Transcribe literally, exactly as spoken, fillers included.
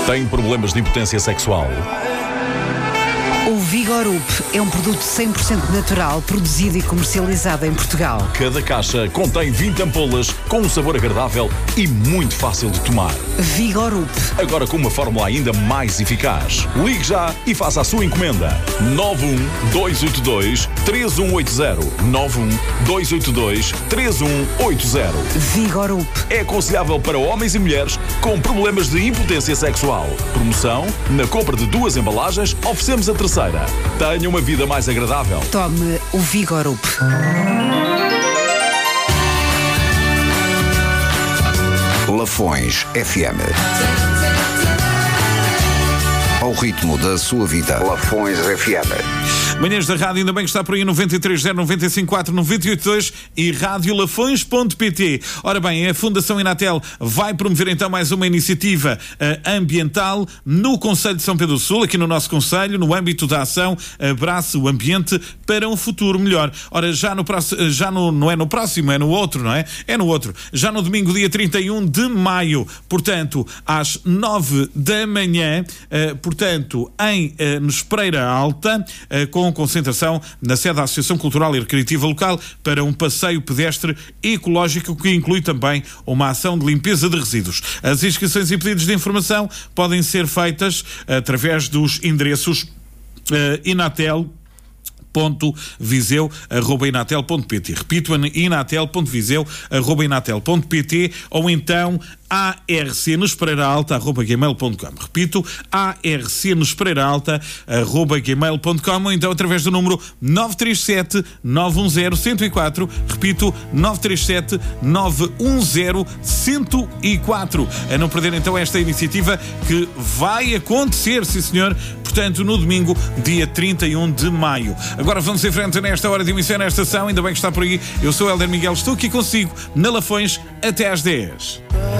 Tem problemas de impotência sexual? O Vigorup é um produto cem por cento natural, produzido e comercializado em Portugal. Cada caixa contém vinte ampolas com um sabor agradável e muito fácil de tomar. Vigorup. Agora com uma fórmula ainda mais eficaz. Ligue já e faça a sua encomenda. nove um dois oito dois três um oito zero. nove um dois oito dois três um oito zero. Vigorup. É aconselhável para homens e mulheres com problemas de impotência sexual. Promoção: na compra de duas embalagens, oferecemos a terceira. Tenha uma vida mais agradável. Tome o Vigorup. Lafões F M. Ao ritmo da sua vida. Lafões F M. Manhãs da Rádio, ainda bem que está por aí noventa e três zero, noventa e cinco quatro, noventa e oito dois e rádio lafões ponto pt. Ora bem, a Fundação Inatel vai promover então mais uma iniciativa uh, ambiental no Concelho de São Pedro do Sul, aqui no nosso Concelho, no âmbito da ação Abraça o Ambiente para um Futuro Melhor. Ora, já no próximo, já no, não é no próximo, é no outro, não é? É no outro. Já no domingo, dia trinta e um de maio, portanto, às nove da manhã, uh, portanto, em uh, no Espereira Alta, uh, com concentração na sede da Associação Cultural e Recreativa Local para um passeio pedestre ecológico que inclui também uma ação de limpeza de resíduos. As inscrições e pedidos de informação podem ser feitas através dos endereços uh, Inatel ponto viseu arroba inatel ponto pt. Repito, inatel ponto viseu arroba inatel ponto pt ou então arc nos Pereira Alta arroba gmail ponto com. Repito, arc nos Pereira Alta arroba gmail ponto com ou então através do número nove três sete nove um zero um zero quatro. Repito, nove três sete nove um zero um zero quatro. A não perder então esta iniciativa que vai acontecer, sim senhor, portanto no domingo, dia trinta e um de maio. Agora vamos em frente nesta hora de emissão, nesta estação. Ainda bem que está por aí. Eu sou o Helder Miguel, estou aqui consigo na Lafões até às dez.